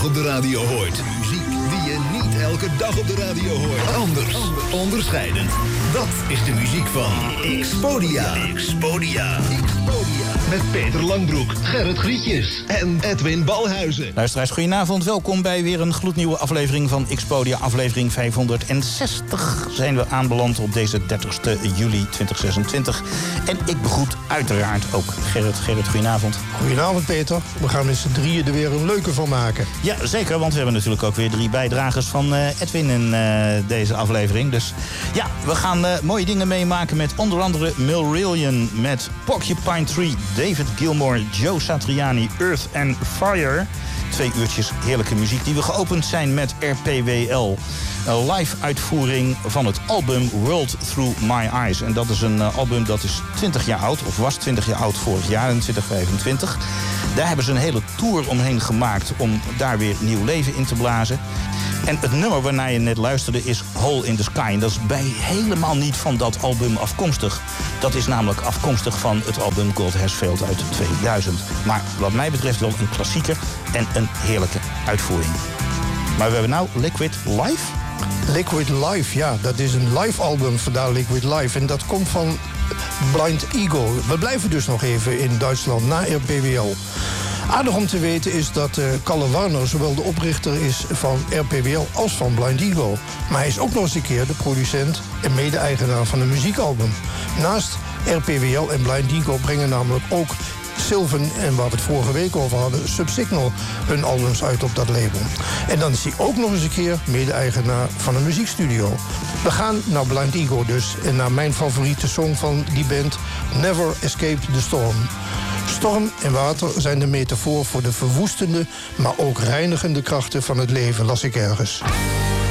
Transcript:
Op de radio hoort. Muziek die je niet elke dag op de radio hoort. Anders. Onderscheidend. Dat is de muziek van Xpodia. Xpodia. Met Peter Langbroek, Gerrit Grietjes en Edwin Balhuizen. Luisteraars, goedenavond. Welkom bij weer een gloednieuwe aflevering van Xpodia. Aflevering 560 zijn we aanbeland op deze 30 juli 2026. En ik begroet uiteraard ook Gerrit. Gerrit, goedenavond. Goedenavond, Peter. We gaan met z'n drieën er weer een leuke van maken. Ja, zeker, want we hebben natuurlijk ook weer 3 bijdragers van Edwin in deze aflevering. Dus ja, we gaan mooie dingen meemaken met onder andere Marillion, met Porcupine Tree, David Gilmour, Joe Satriani, Earth and Fire. 2 uurtjes heerlijke muziek die we geopend zijn met RPWL. Een live uitvoering van het album World Through My Eyes. En dat is een album dat is 20 jaar oud, of was 20 jaar oud vorig jaar in 2025. Daar hebben ze een hele tour omheen gemaakt om daar weer nieuw leven in te blazen. En het nummer waarnaar je net luisterde is Hole in the Sky. En dat is helemaal niet van dat album afkomstig. Dat is namelijk afkomstig van het album Gold Has Failed uit 2000. Maar wat mij betreft wel een klassieker en een heerlijke uitvoering. Maar we hebben nou Liquid Live. Liquid Live, ja, dat is een live album, vandaar Liquid Live. En dat komt van Blind Eagle. We blijven dus nog even in Duitsland na RPWL. Aardig om te weten is dat Kalle Warner zowel de oprichter is van RPWL als van Blind Eagle. Maar hij is ook nog eens een keer de producent en mede-eigenaar van een muziekalbum. Naast RPWL en Blind Eagle brengen namelijk ook Sylvan en waar we het vorige week over hadden, Subsignal, hun albums uit op dat label. En dan is hij ook nog eens een keer mede-eigenaar van een muziekstudio. We gaan naar Blind Eagle dus en naar mijn favoriete song van die band, Never Escape the Storm. Storm en water zijn de metafoor voor de verwoestende, maar ook reinigende krachten van het leven, las ik ergens.